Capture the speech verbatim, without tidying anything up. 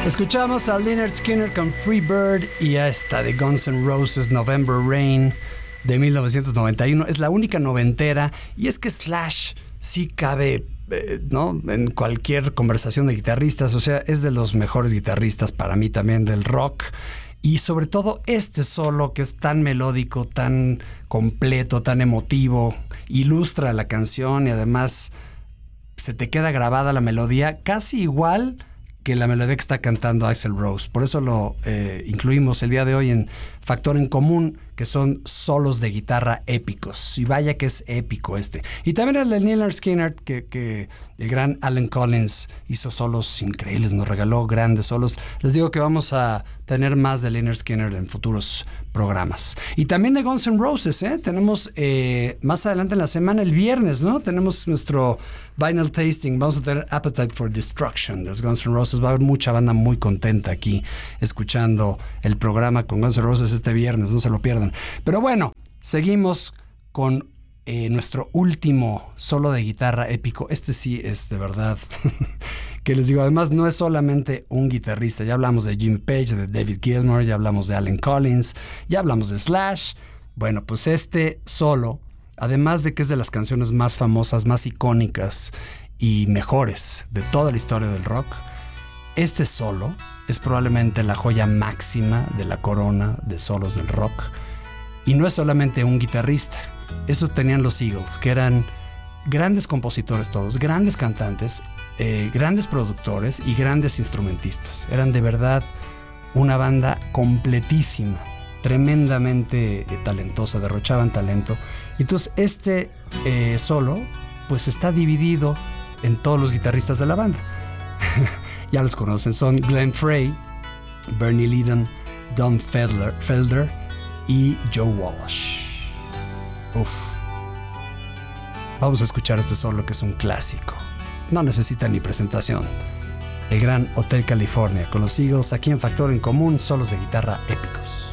Escuchamos a Lynyrd Skynyrd con Free Bird y a esta de Guns N' Roses, November Rain, de mil novecientos noventa y uno. Es la única noventera, y es que Slash sí cabe, eh, ¿no?, en cualquier conversación de guitarristas. O sea, es de los mejores guitarristas para mí también del rock. Y sobre todo este solo, que es tan melódico, tan completo, tan emotivo, ilustra la canción y además se te queda grabada la melodía casi igual que la melodía que está cantando Axl Rose. Por eso lo eh, incluimos el día de hoy en Factor en Común, que son solos de guitarra épicos. Y vaya que es épico este. Y también el de Lynyrd Skynyrd, que, que el gran Allen Collins hizo solos increíbles, nos regaló grandes solos. Les digo que vamos a tener más de Lynyrd Skynyrd en futuros programas. Y también de Guns N' Roses, ¿eh? Tenemos eh, más adelante en la semana, el viernes, ¿no? Tenemos nuestro vinyl tasting. Vamos a tener Appetite for Destruction de los Guns N' Roses. Va a haber mucha banda muy contenta aquí escuchando el programa con Guns N' Roses este viernes, no se lo pierdan. Pero bueno, seguimos con eh, nuestro último solo de guitarra épico. Este sí es de verdad que les digo, además no es solamente un guitarrista. Ya hablamos de Jimmy Page, de David Gilmour, ya hablamos de Allen Collins, ya hablamos de Slash. Bueno, pues este solo, además de que es de las canciones más famosas, más icónicas y mejores de toda la historia del rock, este solo es probablemente la joya máxima de la corona de solos del rock. Y no es solamente un guitarrista. Eso tenían los Eagles, que eran grandes compositores todos, grandes cantantes, eh, grandes productores y grandes instrumentistas. Eran de verdad una banda completísima, tremendamente eh, talentosa, derrochaban talento. Y entonces este eh, solo pues está dividido en todos los guitarristas de la banda. Ya los conocen, son Glenn Frey, Bernie Leadon, Don Felder, Felder y Joe Walsh. Uf. Vamos a escuchar este solo, que es un clásico. No necesita ni presentación. El gran Hotel California con los Eagles, aquí en Factor en Común, solos de guitarra épicos.